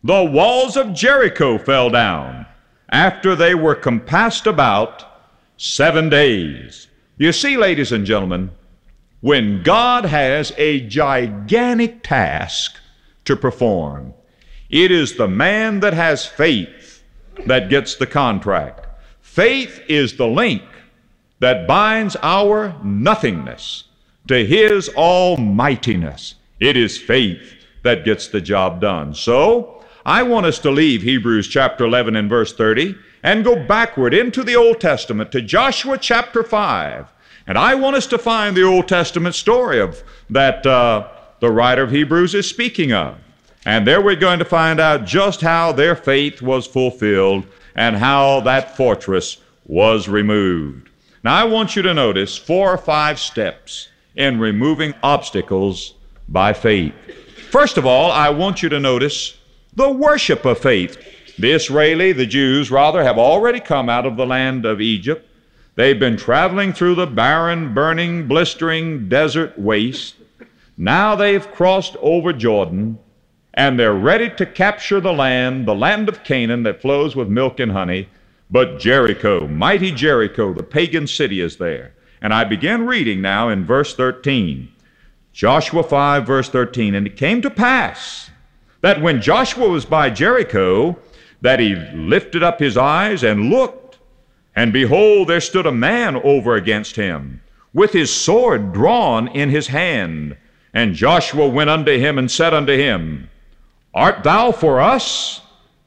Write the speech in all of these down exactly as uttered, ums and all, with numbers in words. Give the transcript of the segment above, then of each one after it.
the walls of Jericho fell down after they were compassed about seven days. You see, ladies and gentlemen, when God has a gigantic task to perform, it is the man that has faith that gets the contract. Faith is the link that binds our nothingness to His almightiness. It is faith that gets the job done. So, I want us to leave Hebrews chapter eleven and verse thirty and go backward into the Old Testament to Joshua chapter five. And I want us to find the Old Testament story of that uh, the writer of Hebrews is speaking of. And there we're going to find out just how their faith was fulfilled and how that fortress was removed. Now, I want you to notice four or five steps in removing obstacles by faith. First of all, I want you to notice the worship of faith. The Israeli, the Jews, rather, have already come out of the land of Egypt. They've been traveling through the barren, burning, blistering desert waste. Now they've crossed over Jordan, and they're ready to capture the land, the land of Canaan that flows with milk and honey. But Jericho, mighty Jericho, the pagan city, is there. And I begin reading now in verse thirteen. Joshua five, verse thirteen. And it came to pass that when Joshua was by Jericho, that he lifted up his eyes and looked, and behold, there stood a man over against him, with his sword drawn in his hand. And Joshua went unto him and said unto him, Art thou for us,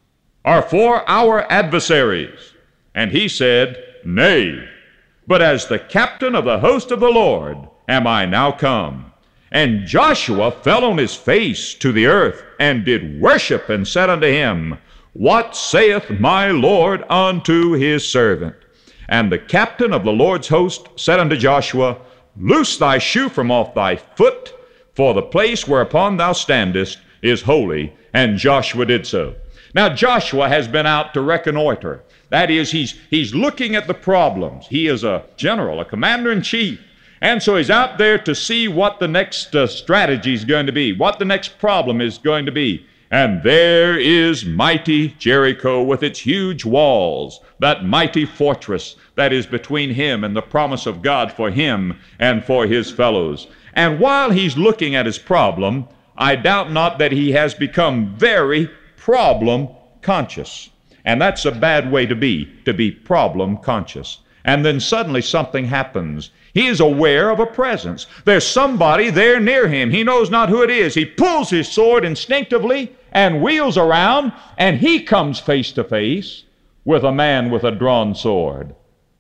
or for our adversaries? And he said, Nay, but as the captain of the host of the Lord am I now come. And Joshua fell on his face to the earth, and did worship, and said unto him, What saith my Lord unto his servant? And the captain of the Lord's host said unto Joshua, Loose thy shoe from off thy foot, for the place whereupon thou standest is holy. And Joshua did so. Now Joshua has been out to reconnoiter. That is, he's, he's looking at the problems. He is a general, a commander-in-chief. And so he's out there to see what the next uh, strategy is going to be, what the next problem is going to be. And there is mighty Jericho with its huge walls, that mighty fortress that is between him and the promise of God for him and for his fellows. And while he's looking at his problem, I doubt not that he has become very problem conscious. And that's a bad way to be, to be problem conscious. And then suddenly something happens. He is aware of a presence. There's somebody there near him. He knows not who it is. He pulls his sword instinctively and wheels around, and he comes face to face with a man with a drawn sword.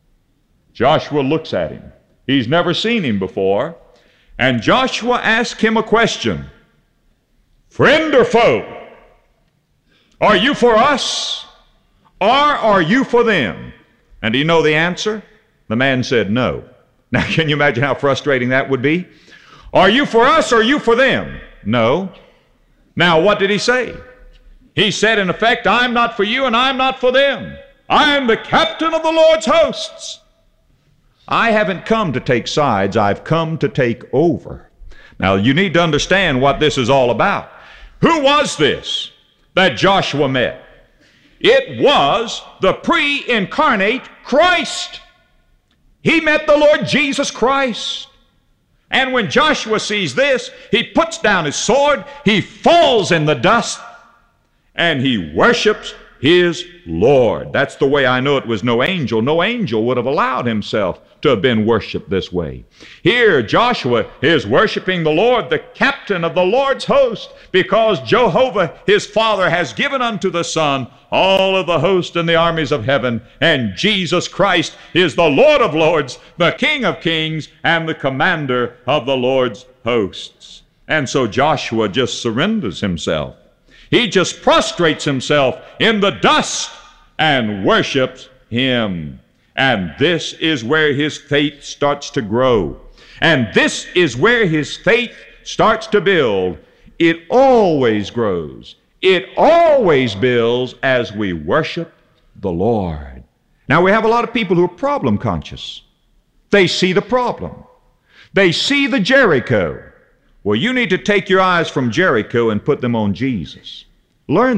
Joshua looks at him. He's never seen him before. And Joshua asks him a question. Friend or foe? Are you for us, or are you for them? And do you know the answer? The man said no. Now, can you imagine how frustrating that would be? Are you for us, or are you for them? No. Now, what did he say? He said, in effect, I'm not for you and I'm not for them. I'm the captain of the Lord's hosts. I haven't come to take sides. I've come to take over. Now, you need to understand what this is all about. Who was this that Joshua met? It was the pre-incarnate Christ. He met the Lord Jesus Christ. And when Joshua sees this, he puts down his sword, he falls in the dust, and he worships his Lord. That's the way I know it was no angel. No angel would have allowed himself to have been worshiped this way. Here, Joshua is worshiping the Lord, the captain of the Lord's host, because Jehovah, his Father, has given unto the Son all of the host and the armies of heaven, and Jesus Christ is the Lord of lords, the King of kings, and the commander of the Lord's hosts. And so Joshua just surrenders himself. He just prostrates himself in the dust and worships him. And this is where his faith starts to grow. And this is where his faith starts to build. It always grows. It always builds as we worship the Lord. Now, we have a lot of people who are problem conscious. They see the problem. They see the Jericho. Well, you need to take your eyes from Jericho and put them on Jesus. Learn